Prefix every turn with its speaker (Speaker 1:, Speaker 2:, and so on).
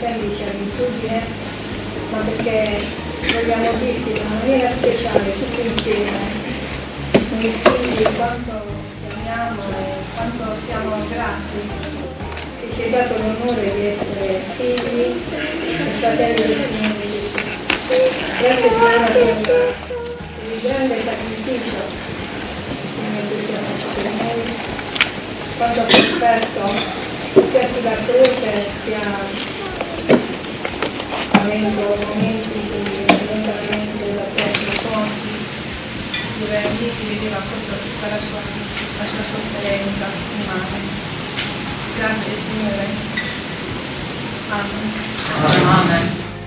Speaker 1: semplice abitudine, ma perché vogliamo dirti in una maniera speciale, tutti insieme, con i figli, quanto ti amiamo e quanto siamo grati che ci hai dato l'onore di essere figli e fratelli del Signore Gesù. Grazie Signore per il grande sacrificio, Signore, che siamo per noi, quanto ha sofferto sia sulla croce sia avendo momenti di allontanamento da presso fonti dove lì si vedeva proprio tutta la sua sofferenza umana. Grazie Signore. Amen.
Speaker 2: Amen.